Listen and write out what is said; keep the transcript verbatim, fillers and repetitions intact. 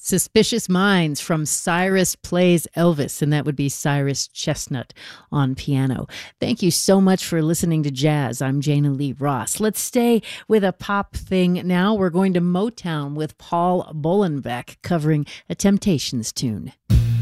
Suspicious Minds from Cyrus Plays Elvis, and that would be Cyrus Chestnut on piano. Thank you so much for listening to Jazz. I'm Jana Lee Ross. Let's stay with a pop thing now. We're going to Motown with Paul Bolenbeck covering a Temptations tune.